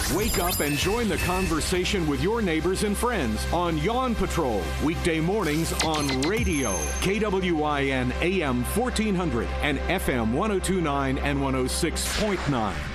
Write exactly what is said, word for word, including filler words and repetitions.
Wake up and join the conversation with your neighbors and friends on Yawn Patrol, weekday mornings on radio, K W I N A M fourteen hundred and F M one oh two point nine and one oh six point nine.